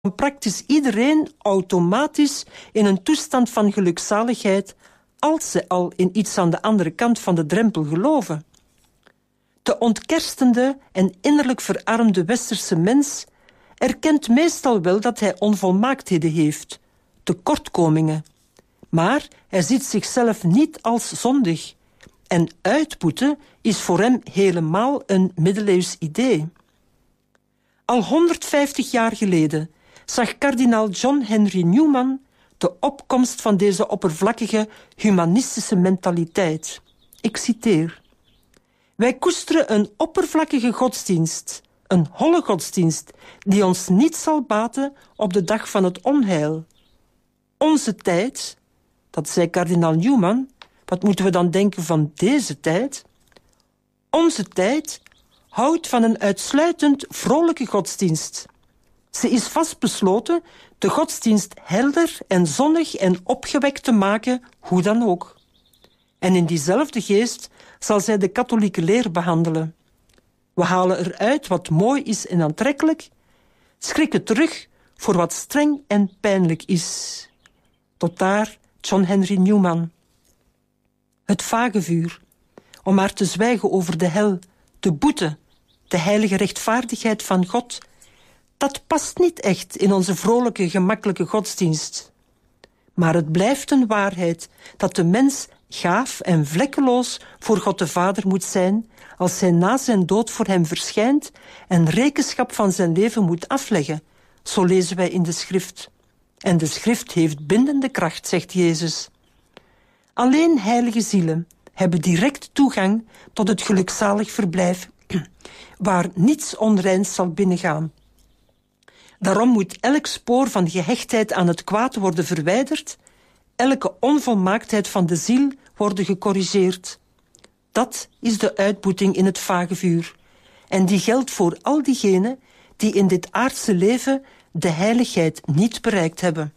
praktisch iedereen automatisch in een toestand van gelukzaligheid als ze al in iets aan de andere kant van de drempel geloven. De ontkerstende en innerlijk verarmde westerse mens erkent meestal wel dat hij onvolmaaktheden heeft, tekortkomingen, maar hij ziet zichzelf niet als zondig en uitputten is voor hem helemaal een middeleeuws idee. Al 150 jaar geleden zag kardinaal John Henry Newman de opkomst van deze oppervlakkige humanistische mentaliteit. Ik citeer: wij koesteren een oppervlakkige godsdienst, een holle godsdienst, die ons niet zal baten op de dag van het onheil. Onze tijd, dat zei kardinaal Newman, wat moeten we dan denken van deze tijd? Onze tijd houdt van een uitsluitend vrolijke godsdienst. Ze is vastbesloten de godsdienst helder en zonnig en opgewekt te maken, hoe dan ook. En in diezelfde geest zal zij de katholieke leer behandelen. We halen eruit wat mooi is en aantrekkelijk, schrikken terug voor wat streng en pijnlijk is. Tot daar John Henry Newman. Het vagevuur, om maar te zwijgen over de hel, de boete, de heilige rechtvaardigheid van God, dat past niet echt in onze vrolijke, gemakkelijke godsdienst. Maar het blijft een waarheid dat de mens gaaf en vlekkeloos voor God de Vader moet zijn als hij na zijn dood voor hem verschijnt en rekenschap van zijn leven moet afleggen. Zo lezen wij in de schrift. En de schrift heeft bindende kracht, zegt Jezus. Alleen heilige zielen hebben direct toegang tot het gelukzalig verblijf, waar niets onreins zal binnengaan. Daarom moet elk spoor van gehechtheid aan het kwaad worden verwijderd, elke onvolmaaktheid van de ziel worden gecorrigeerd. Dat is de uitboeting in het vagevuur. En die geldt voor al diegenen die in dit aardse leven de heiligheid niet bereikt hebben.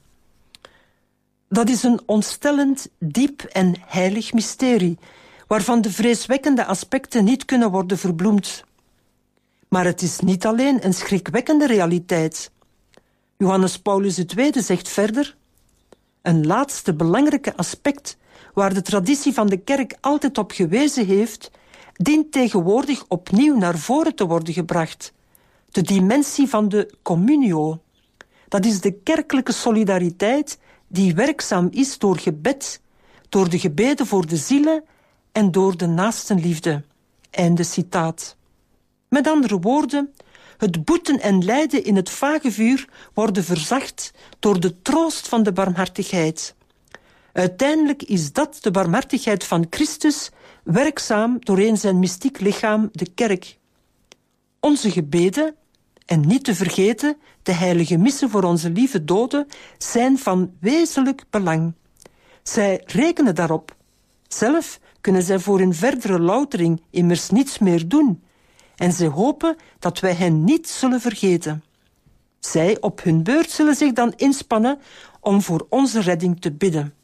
Dat is een ontstellend, diep en heilig mysterie, waarvan de vreeswekkende aspecten niet kunnen worden verbloemd. Maar het is niet alleen een schrikwekkende realiteit. Johannes Paulus II zegt verder: een laatste belangrijke aspect waar de traditie van de kerk altijd op gewezen heeft, dient tegenwoordig opnieuw naar voren te worden gebracht. De dimensie van de communio. Dat is de kerkelijke solidariteit die werkzaam is door gebed, door de gebeden voor de zielen en door de naastenliefde. Einde citaat. Met andere woorden, het boeten en lijden in het vagevuur worden verzacht door de troost van de barmhartigheid. Uiteindelijk is dat de barmhartigheid van Christus, werkzaam doorheen zijn mystiek lichaam, de kerk. Onze gebeden, en niet te vergeten de heilige missen voor onze lieve doden, zijn van wezenlijk belang. Zij rekenen daarop. Zelf kunnen zij voor hun verdere loutering immers niets meer doen. En zij hopen dat wij hen niet zullen vergeten. Zij op hun beurt zullen zich dan inspannen om voor onze redding te bidden.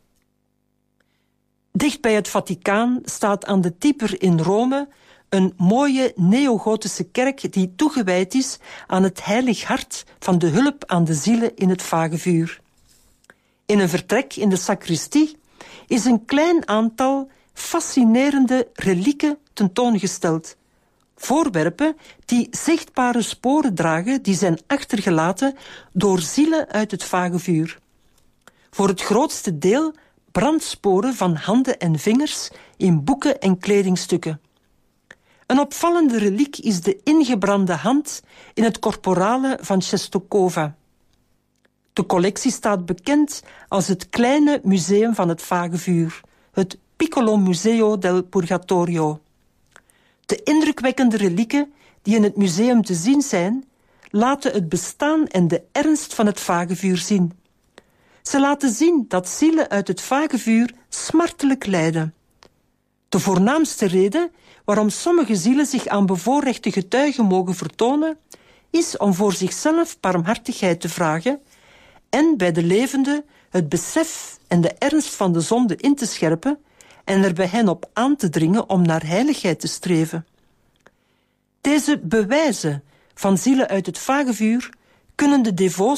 Dicht bij het Vaticaan staat aan de Tiber in Rome een mooie neogotische kerk die toegewijd is aan het heilig hart van de hulp aan de zielen in het vagevuur. In een vertrek in de sacristie is een klein aantal fascinerende relieken tentoongesteld. Voorwerpen die zichtbare sporen dragen die zijn achtergelaten door zielen uit het vagevuur. Voor het grootste deel brandsporen van handen en vingers in boeken en kledingstukken. Een opvallende reliek is de ingebrande hand in het corporale van Czestochowa. De collectie staat bekend als het kleine museum van het vagevuur, het Piccolo Museo del Purgatorio. De indrukwekkende relieken die in het museum te zien zijn, laten het bestaan en de ernst van het vagevuur zien. Ze laten zien dat zielen uit het vagevuur smartelijk lijden. De voornaamste reden waarom sommige zielen zich aan bevoorrechte getuigen mogen vertonen, is om voor zichzelf barmhartigheid te vragen en bij de levenden het besef en de ernst van de zonde in te scherpen en er bij hen op aan te dringen om naar heiligheid te streven. Deze bewijzen van zielen uit het vagevuur kunnen de devo's